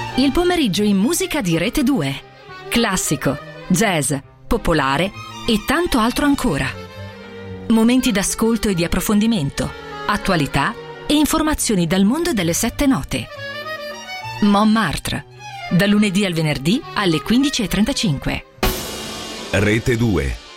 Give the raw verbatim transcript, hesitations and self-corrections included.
Il pomeriggio in musica di Rete due. Classico, jazz, popolare e tanto altro ancora. Momenti d'ascolto e di approfondimento, attualità e informazioni dal mondo delle sette note. Montmartre, da lunedì al venerdì alle quindici e trentacinque. Rete due.